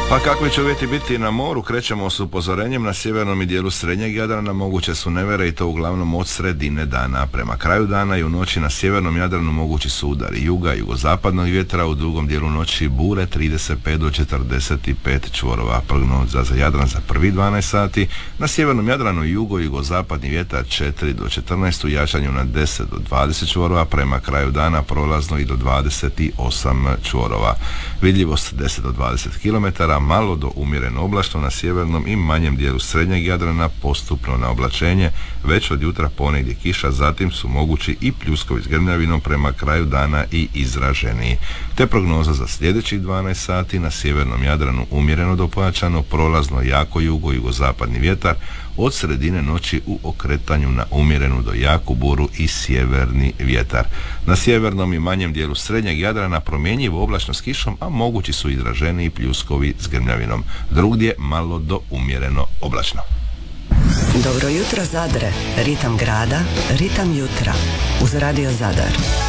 Pa kakvi će uvjeti biti na moru? Krećemo s upozorenjem na sjevernom i dijelu srednjeg Jadrana, moguće su nevere i to uglavnom od sredine dana. Prema kraju dana i u noći na sjevernom Jadranu mogući su udari juga i jugozapadnog vjetra, u drugom dijelu noći bure 35 do 45 čvorova. Prognoza za Jadran za prvi 12 sati, na sjevernom Jadranu jugozapadni vjetar 4 do 14, u jačanju na 10 do 20 čvorova, prema kraju dana prolazno i do 28 čvorova. Vidljivost 10 do 20 km, malo do umjereno oblačno na sjevernom i manjem dijelu srednjeg Jadrana, postupno na oblačenje, već od jutra ponegdje kiša, zatim su mogući i pljuskovi s grmljavinom, prema kraju dana i izraženiji. Te prognoza za sljedećih 12 sati, na sjevernom Jadranu umjereno do pojačano, prolazno jako jugozapadni vjetar, od sredine noći u okretanju na umjerenu do jaku buru i sjeverni vjetar. Na sjevernom i manjem dijelu srednjeg Jadrana promjenjivo oblačno s kišom, a mogući su izraženiji pljuskovi s grmljavinom. Drugdje malo do umjereno oblačno. Dobro jutro Zadre, ritam grada, ritam jutra uz Radio Zadar.